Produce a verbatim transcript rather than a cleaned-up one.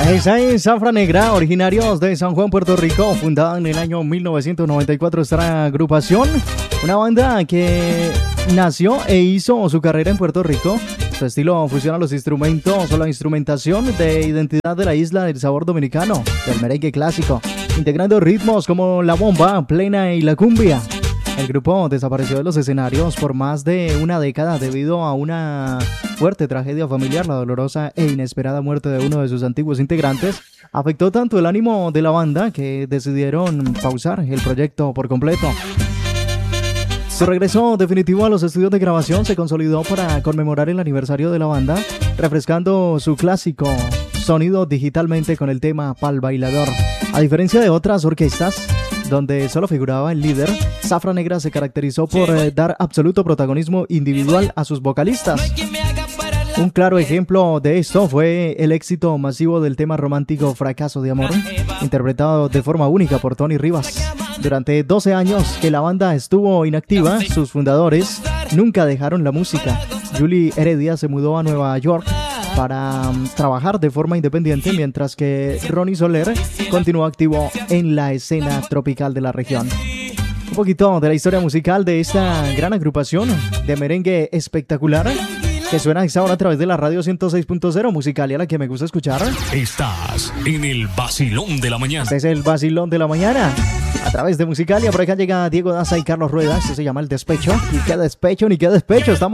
Esa es Zafra Negra, originarios de San Juan, Puerto Rico, fundada en el año mil novecientos noventa y cuatro esta agrupación, una banda que nació e hizo su carrera en Puerto Rico. Su estilo fusiona los instrumentos o la instrumentación de identidad de la isla del sabor dominicano, del merengue clásico, integrando ritmos como la bomba, plena y la cumbia. El grupo desapareció de los escenarios por más de una década debido a una fuerte tragedia familiar. La dolorosa e inesperada muerte de uno de sus antiguos integrantes afectó tanto el ánimo de la banda que decidieron pausar el proyecto por completo. Su regreso definitivo a los estudios de grabación se consolidó para conmemorar el aniversario de la banda, refrescando su clásico sonido digitalmente con el tema Pal Bailador. A diferencia de otras orquestas, donde solo figuraba el líder, Zafra Negra se caracterizó por eh, dar absoluto protagonismo individual a sus vocalistas. Un claro ejemplo de esto fue el éxito masivo del tema romántico Fracaso de Amor, interpretado de forma única por Tony Rivas. Durante doce años que la banda estuvo inactiva, sus fundadores nunca dejaron la música. Julie Heredia se mudó a Nueva York para um, trabajar de forma independiente, mientras que Ronnie Soler continuó activo en la escena tropical de la región. Un poquito de la historia musical de esta gran agrupación de merengue espectacular que suena ahora a través de la radio ciento seis punto cero Musicalia, la que me gusta escuchar. Estás en el vacilón de la mañana. Este es el vacilón de la mañana a través de Musicalia. Por acá llega Diego Daza y Carlos Rueda. Esto se llama El Despecho. Y qué despecho, ni qué despecho. Estamos